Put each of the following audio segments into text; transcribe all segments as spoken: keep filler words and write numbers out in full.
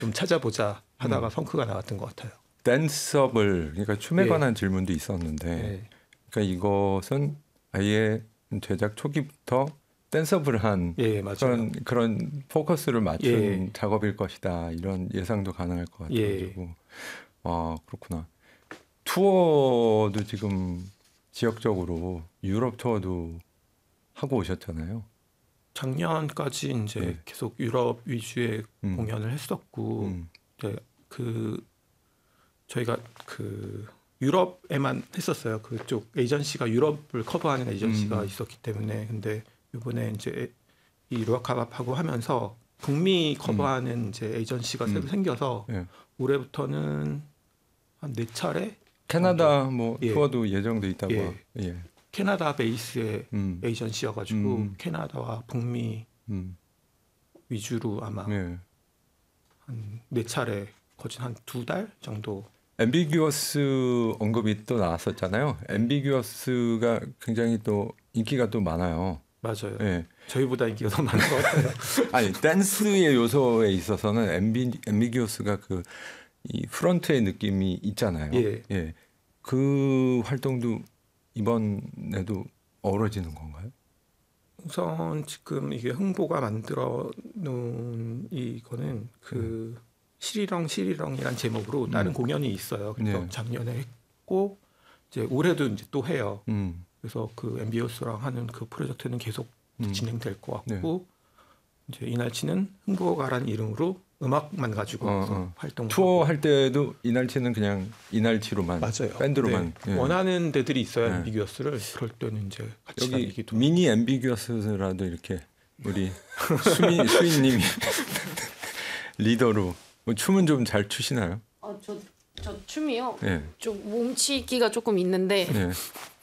좀 찾아보자 하다가 음. 펑크가 나왔던 것 같아요. 댄서블, 그러니까 춤에 예. 관한 질문도 있었는데 예. 그러니까 이것은 아예 제작 초기부터 댄서블한 예, 그런 그런 포커스를 맞춘 예. 작업일 것이다 이런 예상도 가능할 것 같아가지고 예. 아 그렇구나. 투어도 지금 지역적으로 유럽 투어도 하고 오셨잖아요. 작년까지 이제 예. 계속 유럽 위주의 음. 공연을 했었고 음. 이제 그 저희가 그 유럽에만 했었어요. 그쪽 에이전시가 유럽을 커버하는 에이전시가 음. 있었기 때문에 근데 이번에 이제 이 루아카밥하고 하면서 북미 커버하는 음. 이제 에이전시가 새로 음. 생겨서 예. 올해부터는 한 네 차례 캐나다 정도. 뭐 예. 투어도 예정돼 있다고. 예. 예. 캐나다 베이스의 음. 에이전시여가지고 음. 캐나다와 북미 음. 위주로 아마 예. 한 네 차례 거진 한 두 달 정도. 앰비규어스 언급이 또 나왔었잖아요. 앰비규어스가 굉장히 또 인기가 또 많아요. 맞아요. 예. 저희보다 인기가 더 많은 것 같아요. 아니 댄스의 요소에 있어서는 앰비, 앰비규어스가 그 이 프런트의 느낌이 있잖아요. 예. 예. 그 활동도 이번에도 어우러지는 건가요? 우선 지금 이게 흥보가 만들어 놓은 이거는 그 음. 시리렁 시리렁이란 제목으로 다른 음. 공연이 있어요. 그래서 네. 작년에 했고 이제 올해도 이제 또 해요. 음. 그래서 그 앰비어스랑 하는 그 프로젝트는 계속 음. 진행될 것 같고 네. 이제 이날치는 흥보가라는 이름으로 음악만 가지고 어, 어. 활동 투어 할 때도 이날치는 그냥 이날치로만 맞아요. 밴드로만 네. 예. 원하는 데들이 있어요. 네. 앰비규어스를 그럴 때는 이제 같이 여기 다니기도 미니 앰비규어스라도 이렇게 우리 수미 수인님이 리더로 뭐 춤은 좀 잘 추시나요? 아, 저, 저 춤이요? 네. 좀 몸치기가 조금 있는데 네.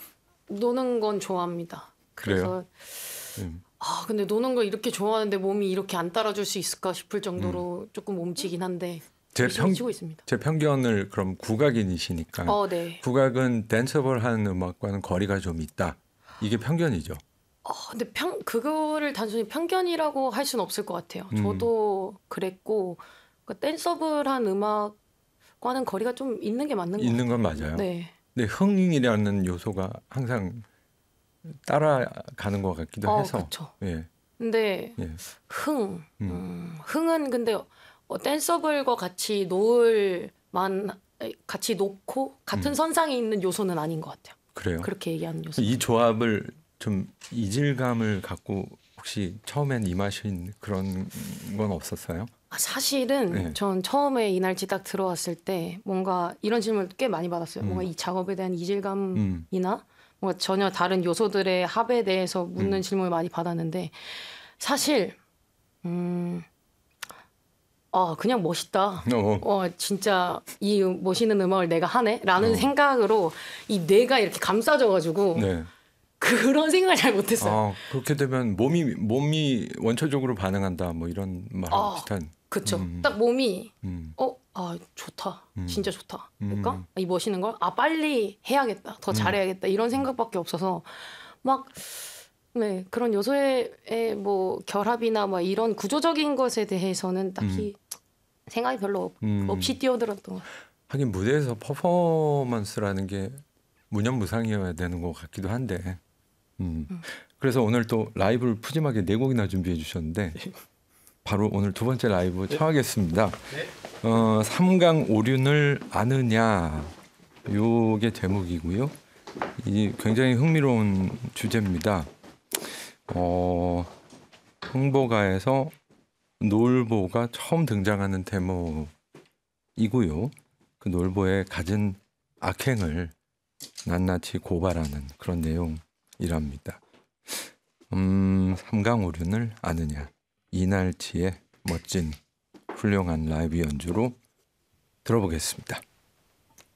노는 건 좋아합니다. 그래요? 그래서 음. 아 근데 노는 걸 이렇게 좋아하는데 몸이 이렇게 안 따라줄 수 있을까 싶을 정도로 음. 조금 몸치긴 한데 제, 평, 치고 있습니다. 제 편견을 그럼 국악인이시니까 어, 네. 국악은 댄서블한 음악과는 거리가 좀 있다. 이게 편견이죠. 어, 근데 평, 그거를 단순히 편견이라고 할 수는 없을 것 같아요. 음. 저도 그랬고 그러니까 댄서블한 음악과는 거리가 좀 있는 게 맞는 것 같아요. 있는 건 맞아요. 네. 근데 흥이라는 요소가 항상 따라가는 것 같기도 어, 해서. 그렇죠. 예. 근데 예. 흥, 음. 음, 흥은 근데 어, 댄서블과 같이 놓을만 같이 놓고 같은 음. 선상에 있는 요소는 아닌 것 같아요. 그래요? 그렇게 얘기하는 요소. 이 조합을 좀 이질감을 갖고 혹시 처음엔 임하신 그런 건 없었어요? 아, 사실은 네. 전 처음에 이날치 딱 들어왔을 때 뭔가 이런 질문을 꽤 많이 받았어요. 음. 뭔가 이 작업에 대한 이질감이나 음. 뭔가 전혀 다른 요소들의 합에 대해서 묻는 음. 질문을 많이 받았는데 사실 음, 아 그냥 멋있다. 어. 어, 진짜 이 멋있는 음악을 내가 하네? 라는 어. 생각으로 이 뇌가 이렇게 감싸져가지고 네. 그런 생각을 잘 못했어요. 아, 그렇게 되면 몸이 몸이 원초적으로 반응한다 뭐 이런 말 아, 비슷한. 그렇죠. 음. 딱 몸이 음. 어, 아 좋다, 음. 진짜 좋다. 그러니까 음. 이 멋있는 걸 아 빨리 해야겠다, 더 잘해야겠다 이런 생각밖에 없어서 막 네 그런 요소의 뭐 결합이나 뭐 이런 구조적인 것에 대해서는 딱히 음. 생각이 별로 없, 음. 없이 뛰어들었던 것 같아요. 하긴 무대에서 퍼포먼스라는 게 무념무상이어야 되는 것 같기도 한데. 음. 음. 그래서 오늘 또 라이브를 푸짐하게 네 곡이나 준비해 주셨는데 바로 오늘 두 번째 라이브 네. 청하겠습니다. 네. 어, 삼강 오륜을 아느냐 요게 제목이고요. 이 굉장히 흥미로운 주제입니다. 어, 흥보가에서 놀보가 처음 등장하는 대목이고요. 그 놀보의 갖은 악행을 낱낱이 고발하는 그런 내용이랍니다. 음, 삼강오륜을 아느냐. 이날치의 멋진 훌륭한 라이브 연주로 들어보겠습니다.